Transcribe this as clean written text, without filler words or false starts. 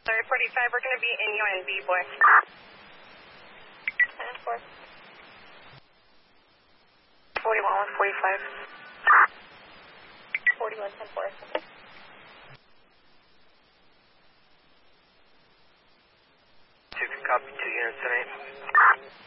Sorry, 45, we're going to be in UNB, boy. 10-4. 41, 145. 41, 10-4. Copy, 2 units tonight.